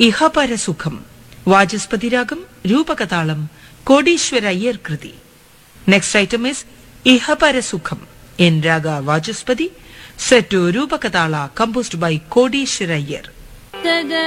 ഇഹപരസുഖം. Vachaspati Ragam, രൂപകതാളം, കോടീശ്വര Iyer Krithi. Next item is ഇഹപരസുഖം in Raga Vajaspati, set to Rupakatala, composed by Kodishwara Iyer.